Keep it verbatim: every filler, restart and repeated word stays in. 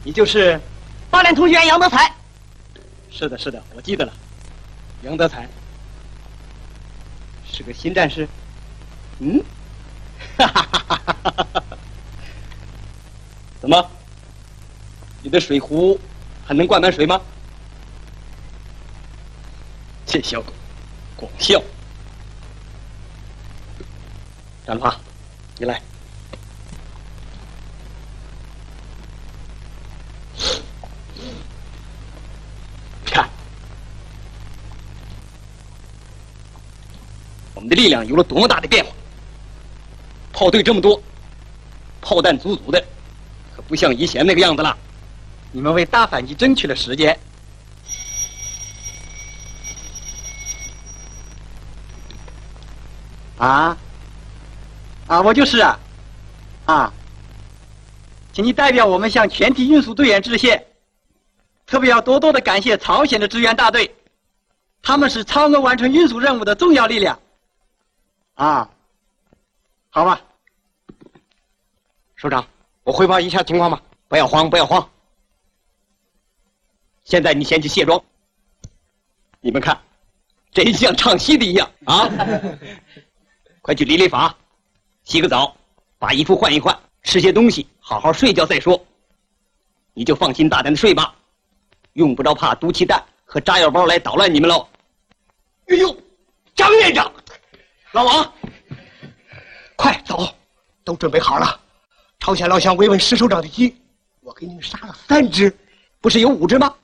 你就是八连同学杨德才。 是的，是的，我记得了。杨德才是个新战士。嗯，哈哈哈哈哈哈！怎么？你的水壶还能灌满水吗？这小狗，光笑。张华，你来。看，我们的力量有了多么大的变化！炮队这么多，炮弹足足的，可不像以前那个样子了。你们为大反击争取了时间。啊，啊，我就是啊，啊，请你代表我们向全体运输队员致谢，特别要多多的感谢朝鲜的支援大队，他们是超额完成运输任务的重要力量。啊，好吧，首长，我汇报一下情况吧。不要慌，不要慌。现在你先去卸妆。你们看，真像唱戏的一样啊！快去理理发，洗个澡，把衣服换一换，吃些东西，好好睡觉再说。你就放心大胆的睡吧，用不着怕毒气弹和炸药包来捣乱你们喽。哎呦，张院长，老王，快走，都准备好了。朝鲜老乡慰问石首长的鸡，我给你们杀了三只，不是有五只吗？